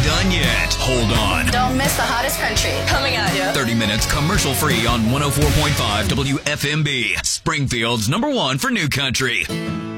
done yet. Hold on. Don't miss the hottest country coming at you. 30 minutes commercial free on 104.5 WFMB, Springfield's #1 for new country.